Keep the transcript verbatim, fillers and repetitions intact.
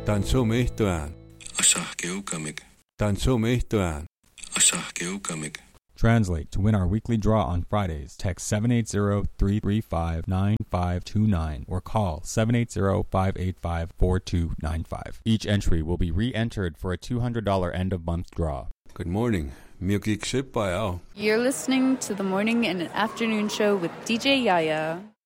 Tansumistuan. Asahkeukamik. Tansumistuan. Asahkeukamik. Translate. To win our weekly draw on Fridays, text seven eight zero, three three five, nine five two nine or call seven eight zero, five eight five, four two nine five. Each entry will be re-entered for a two hundred dollars end-of-month draw. Good morning. Miyukik Shipayao. You're listening to the morning and afternoon show with D J Yaya.